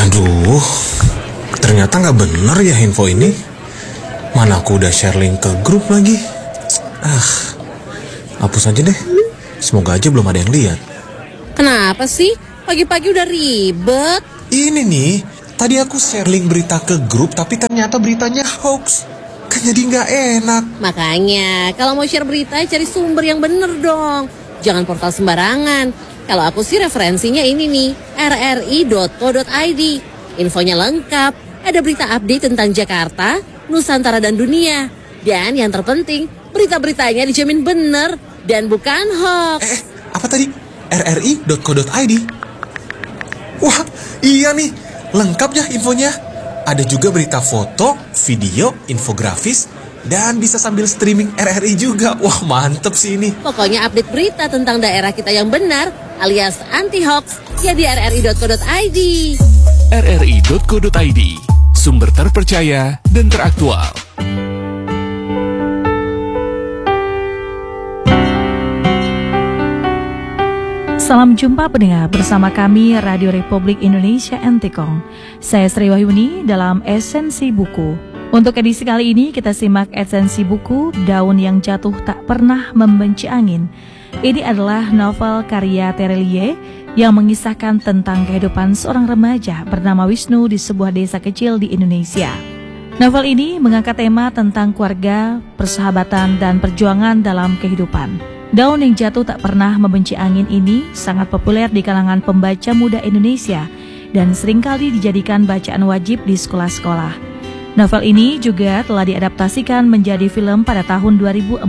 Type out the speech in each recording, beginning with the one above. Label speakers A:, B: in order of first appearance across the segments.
A: Aduh, ternyata nggak bener ya info ini. Mana aku udah share link ke grup lagi. Hapus aja deh. Semoga aja belum ada yang lihat.
B: Kenapa sih? Pagi-pagi udah ribet.
A: Ini nih, tadi aku share link berita ke grup, tapi ternyata beritanya hoax. Kan jadi nggak enak.
B: Makanya, kalau mau share berita, cari sumber yang bener dong. Jangan portal sembarangan. Kalau aku sih referensinya ini nih, rri.co.id. Infonya lengkap, ada berita update tentang Jakarta, Nusantara dan dunia. Dan yang terpenting, berita-beritanya dijamin bener dan bukan hoax.
A: Apa tadi? rri.co.id? Wah, iya nih, lengkap ya infonya. Ada juga berita foto, video, infografis, dan bisa sambil streaming RRI juga. Wah, mantep sih ini.
B: Pokoknya update berita tentang daerah kita yang benar, alias anti-hoax, ya di rri.co.id.
C: rri.co.id, sumber terpercaya dan teraktual.
D: Salam jumpa pendengar bersama kami Radio Republik Indonesia NTKOM. Saya Sri Wahyuni dalam Esensi Buku. Untuk edisi kali ini kita simak esensi buku Daun yang Jatuh Tak Pernah Membenci Angin. Ini adalah novel karya Terelie yang mengisahkan tentang kehidupan seorang remaja bernama Wisnu di sebuah desa kecil di Indonesia. Novel ini mengangkat tema tentang keluarga, persahabatan, dan perjuangan dalam kehidupan. Daun yang Jatuh Tak Pernah Membenci Angin ini sangat populer di kalangan pembaca muda Indonesia dan seringkali dijadikan bacaan wajib di sekolah-sekolah. Novel ini juga telah diadaptasikan menjadi film pada tahun 2014.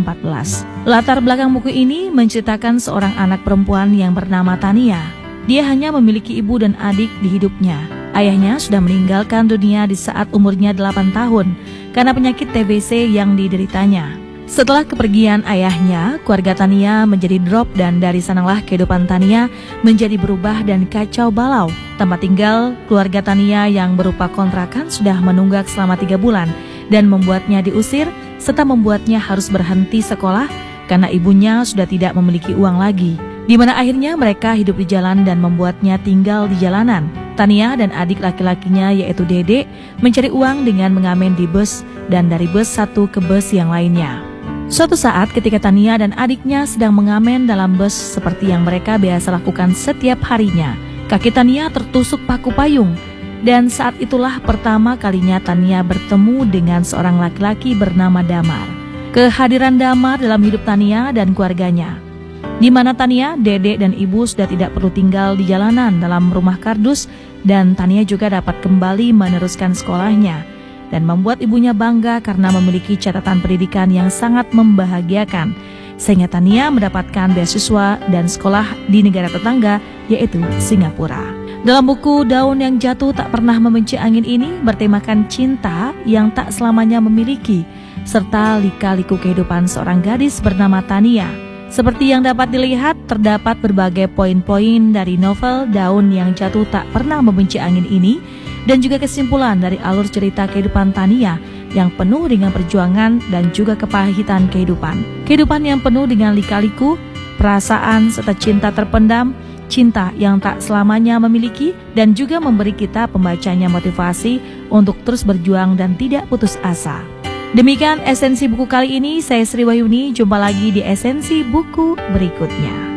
D: Latar belakang buku ini menceritakan seorang anak perempuan yang bernama Tania. Dia hanya memiliki ibu dan adik di hidupnya. Ayahnya sudah meninggalkan dunia di saat umurnya 8 tahun karena penyakit TBC yang dideritanya. Setelah kepergian ayahnya, keluarga Tania menjadi drop dan dari sanalah kehidupan Tania menjadi berubah dan kacau balau. Tempat tinggal keluarga Tania yang berupa kontrakan sudah menunggak selama 3 bulan dan membuatnya diusir serta membuatnya harus berhenti sekolah karena ibunya sudah tidak memiliki uang lagi. Di mana akhirnya mereka hidup di jalan dan membuatnya tinggal di jalanan. Tania dan adik laki-lakinya yaitu Dede mencari uang dengan mengamen di bus dan dari bus satu ke bus yang lainnya. Suatu saat ketika Tania dan adiknya sedang mengamen dalam bus seperti yang mereka biasa lakukan setiap harinya, kaki Tania tertusuk paku payung. Dan saat itulah pertama kalinya Tania bertemu dengan seorang laki-laki bernama Damar. Kehadiran Damar dalam hidup Tania dan keluarganya, di mana Tania, Dede, dan ibu sudah tidak perlu tinggal di jalanan dalam rumah kardus, dan Tania juga dapat kembali meneruskan sekolahnya dan membuat ibunya bangga karena memiliki catatan pendidikan yang sangat membahagiakan, sehingga Tania mendapatkan beasiswa dan sekolah di negara tetangga, yaitu Singapura. Dalam buku Daun yang Jatuh Tak Pernah Membenci Angin ini bertemakan cinta yang tak selamanya memiliki, serta lika-liku kehidupan seorang gadis bernama Tania. Seperti yang dapat dilihat, terdapat berbagai poin-poin dari novel Daun yang Jatuh Tak Pernah Membenci Angin ini, dan juga kesimpulan dari alur cerita kehidupan Tania yang penuh dengan perjuangan dan juga kepahitan kehidupan. Kehidupan yang penuh dengan lika-liku, perasaan serta cinta terpendam, cinta yang tak selamanya memiliki, dan juga memberi kita pembacanya motivasi untuk terus berjuang dan tidak putus asa. Demikian esensi buku kali ini, saya Sri Wahyuni, jumpa lagi di esensi buku berikutnya.